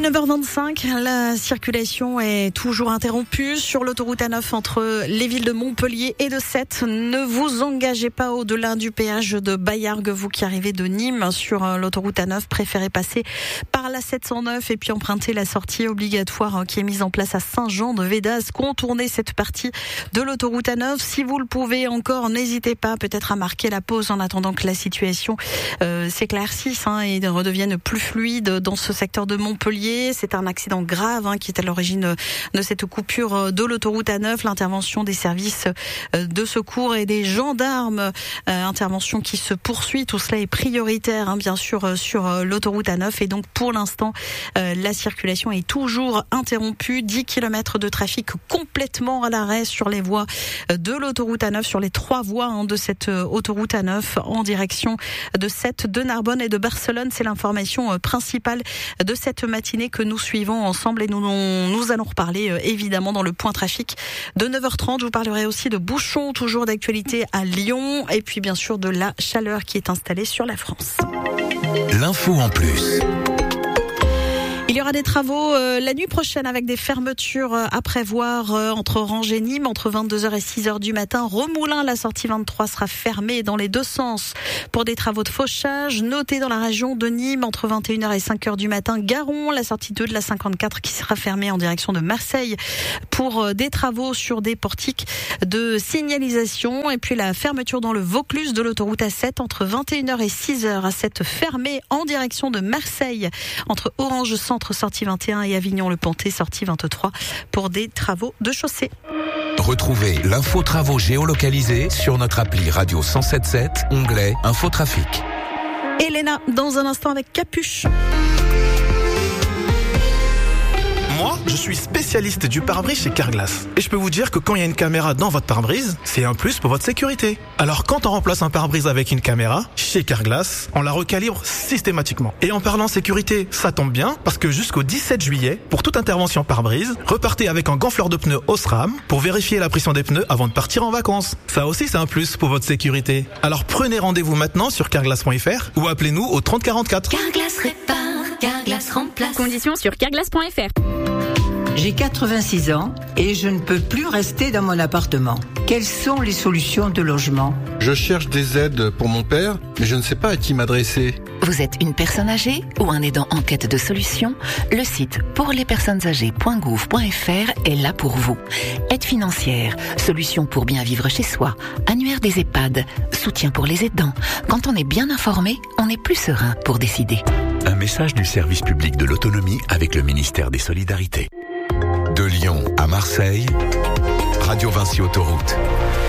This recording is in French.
9h25, la circulation est toujours interrompue sur l'autoroute A9 entre les villes de Montpellier et de Sète. Ne vous engagez pas au-delà du péage de Baillargues, vous qui arrivez de Nîmes sur l'autoroute A9. Préférez passer par la 709 et puis emprunter la sortie obligatoire qui est mise en place à Saint-Jean-de-Védas. Contournez cette partie de l'autoroute A9. Si vous le pouvez encore, n'hésitez pas peut-être à marquer la pause en attendant que la situation s'éclaircisse et redevienne plus fluide dans ce secteur de Montpellier. C'est un accident grave qui est à l'origine de cette coupure de l'autoroute A9. L'intervention des services de secours et des gendarmes, intervention qui se poursuit. Tout cela est prioritaire, bien sûr, sur l'autoroute A9. Et donc, pour l'instant, la circulation est toujours interrompue. 10 km de trafic complètement à l'arrêt sur les voies de l'autoroute A9, sur les 3 voies de cette autoroute A9 en direction de Sète, de Narbonne et de Barcelone. C'est l'information principale de cette matinée que nous suivons ensemble et nous allons reparler évidemment dans le point trafic de 9h30. Je vous parlerai aussi de bouchons, toujours d'actualité à Lyon, et puis bien sûr de la chaleur qui est installée sur la France. L'info en plus. Il y aura des travaux la nuit prochaine avec des fermetures à prévoir entre Orange et Nîmes entre 22h et 6h du matin. Remoulins, la sortie 23 sera fermée dans les deux sens pour des travaux de fauchage. Notez dans la région de Nîmes entre 21h et 5h du matin. Garon, la sortie 2 de la 54 qui sera fermée en direction de Marseille pour des travaux sur des portiques de signalisation. Et puis la fermeture dans le Vaucluse de l'autoroute A7 entre 21h et 6h. A7 fermée en direction de Marseille entre Orange Centre sortie 21 et Avignon-le-Pontet sortie 23 pour des travaux de chaussée. Retrouvez l'info travaux géolocalisée sur notre appli Radio 107.7, onglet Infotrafic. Elena, dans un instant avec Capuche. Moi, je suis spécialiste du pare-brise chez Carglass. Et je peux vous dire que quand il y a une caméra dans votre pare-brise, c'est un plus pour votre sécurité. Alors quand on remplace un pare-brise avec une caméra, chez Carglass, on la recalibre systématiquement. Et en parlant sécurité, ça tombe bien, parce que jusqu'au 17 juillet, pour toute intervention pare-brise, repartez avec un gonfleur de pneus Osram pour vérifier la pression des pneus avant de partir en vacances. Ça aussi, c'est un plus pour votre sécurité. Alors prenez rendez-vous maintenant sur carglass.fr ou appelez-nous au 30 44. Carglass répare, Carglass remplace. Conditions sur carglass.fr. J'ai 86 ans et je ne peux plus rester dans mon appartement. Quelles sont les solutions de logement ? Je cherche des aides pour mon père, mais je ne sais pas à qui m'adresser. Vous êtes une personne âgée ou un aidant en quête de solutions ? Le site pourlespersonnesâgées.gouv.fr est là pour vous. Aide financière, solutions pour bien vivre chez soi, annuaire des EHPAD, soutien pour les aidants. Quand on est bien informé, on est plus serein pour décider. Un message du service public de l'autonomie avec le ministère des Solidarités. De Lyon à Marseille, Radio Vinci Autoroute.